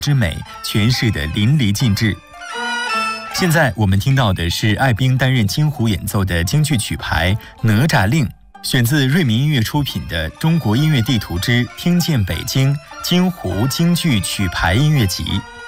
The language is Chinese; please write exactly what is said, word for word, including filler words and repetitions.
之美诠释得淋漓尽致。现在我们听到的是艾宾担任京胡演奏的京剧曲牌《哪吒令》，选自瑞民音乐出品的《中国音乐地图之听见北京京胡京剧曲牌音乐集》。